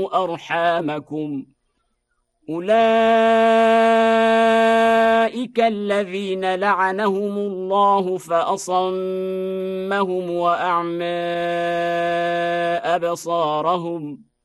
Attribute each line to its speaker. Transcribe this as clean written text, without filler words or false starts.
Speaker 1: أرحامكم أولئك الذين لعنهم الله فأصمهم وأعمى أبصارهم